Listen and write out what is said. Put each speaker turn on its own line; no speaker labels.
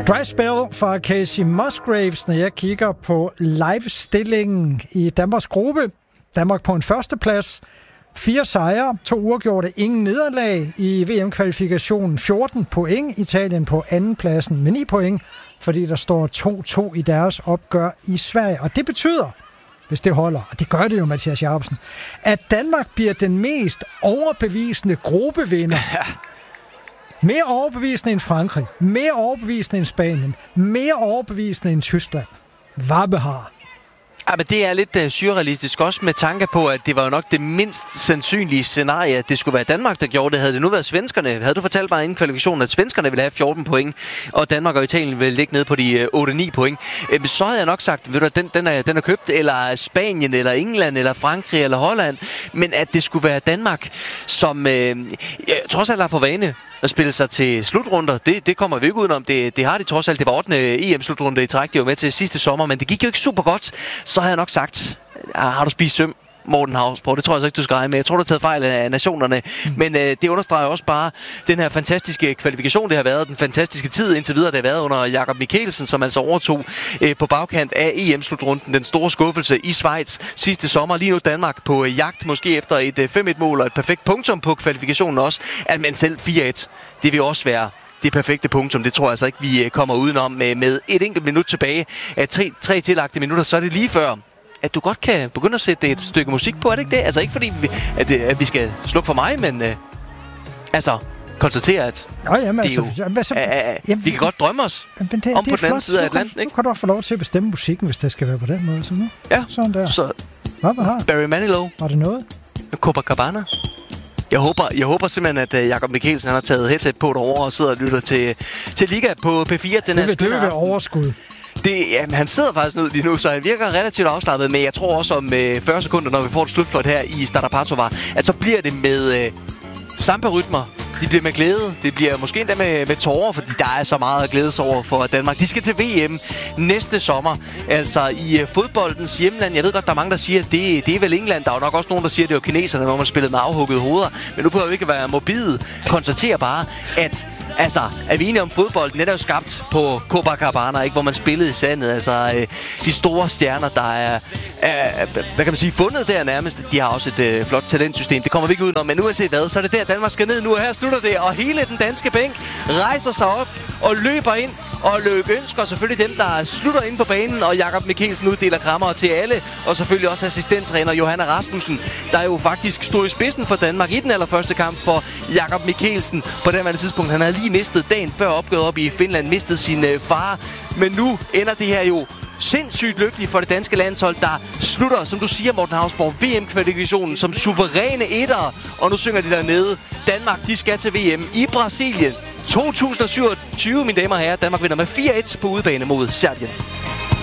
Dry Spell fra Casey Musgraves, når jeg kigger på live-stillingen i Danmarks gruppe. Danmark på en førsteplads. 4 sejre, 2 uafgjorte, ingen nederlag i VM-kvalifikationen. 14 point, Italien på andenpladsen med 9 point, fordi der står 2-2 i deres opgør i Sverige. Og det betyder, hvis det holder, og det gør det jo, Mathias Jacobsen, at Danmark bliver den mest overbevisende gruppevinder. Mere overbevisende end Frankrig, mere overbevisende end Spanien, mere overbevisende end Tyskland. Vabehar.
Ja, men det er lidt surrealistisk, også med tanke på, at det var jo nok det mindst sandsynlige scenarie, at det skulle være Danmark, der gjorde det. Havde det nu været svenskerne, havde du fortalt mig inden kvalifikationen, at svenskerne ville have 14 point, og Danmark og Italien ville ligge ned på de 8-9 point, så havde jeg nok sagt, ved du, den er købt, eller Spanien, eller England, eller Frankrig, eller Holland, men at det skulle være Danmark, som trods alt har for vane at spille sig til slutrunder, det kommer vi ikke udenom. Det har de trods alt. Det var 8. EM-slutrunde i træk, de var med til sidste sommer, men det gik jo ikke super godt. Så havde jeg nok sagt, har du spist søm, Morten Hausborg? Det tror jeg så ikke, du skal regne med. Jeg tror, du har taget fejl af nationerne. Men det understreger også bare den her fantastiske kvalifikation, det har været. Den fantastiske tid indtil videre, det har været under Jakob Mikkelsen, som altså overtog på bagkant af EM-slutrunden. Den store skuffelse i Schweiz sidste sommer. Lige nu Danmark på jagt, måske efter et 5-1-mål og et perfekt punktum på kvalifikationen også. At man selv 4-1, det vil også være det perfekte punktum. Det tror jeg altså ikke, vi kommer udenom med et enkelt minut tilbage. 3 tillagte minutter, så er det lige før, at du godt kan begynde at sætte et stykke musik på, er det ikke det? Altså ikke fordi, at vi skal slukke for mig, men konstatere, at vi kan godt drømme os om på den anden side af Atlanten, ikke?
Nu kan du få lov til at bestemme musikken, hvis det skal være på den måde. Så nu.
Ja,
sådan der.
Så
hvad
Barry Manilow.
Var det noget?
Copacabana. Jeg håber simpelthen, at Jakob Mikkelsen har taget headset på derovre og sidder og lytter til Liga på P4.
Det vil være overskud.
Han sidder faktisk ned lige nu, så han virker relativt afslappet, men jeg tror også om 40 sekunder, når vi får et slutflot her i Stara Patovar, at så bliver det med samba-rytmer. Det bliver med glæde. Det bliver måske endda med tårer, fordi der er så meget at glæde sig over for Danmark. De skal til VM næste sommer, altså i fodboldens hjemland. Jeg ved godt, der er mange, der siger, at det er vel England. Der er jo nok også nogen, der siger, at det er kineserne, hvor man spillede med afhuggede hoveder. Men nu behøver vi ikke være morbide. Konstaterer bare, at er vi enige om fodbolden? Det er jo skabt på Copacabana, ikke, hvor man spillede i sandet. Altså de store stjerner, der er hvad kan man sige, fundet der nærmest. De har også et flot talentsystem. Det kommer vi ikke udenom, men uanset hvad, så er det der, Danmark skal ned nu. Og her slutter det, og hele den danske bænk rejser sig op og løber ind og ønsker selvfølgelig dem, der slutter ind på banen, og Jakob Mikkelsen uddeler krammer til alle, og selvfølgelig også assistenttræner Johanna Rasmussen, der jo faktisk stod i spidsen for Danmark i den allerførste kamp for Jakob Mikkelsen. På det tidspunkt, han havde lige mistet dagen før opgøret op i Finland, mistet sin far, men nu ender det her jo sindssygt lykkeligt for det danske landshold, der slutter, som du siger, Morten Hausborg, VM-kvalifikationen som suveræne etter. Og nu synger de dernede. Danmark, de skal til VM i Brasilien 2027, mine damer og herrer. Danmark vinder med 4-1 på udebane mod Serbien.